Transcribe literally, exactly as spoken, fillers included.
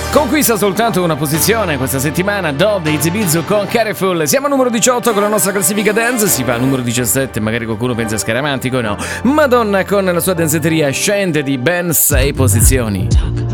Conquista soltanto una posizione questa settimana Dove dei Zibizu con Careful. Siamo al numero diciotto con la nostra classifica dance. Si va al numero diciassette, magari qualcuno pensa a scaramantico, no. Madonna con la sua danzetteria scende di ben sei posizioni.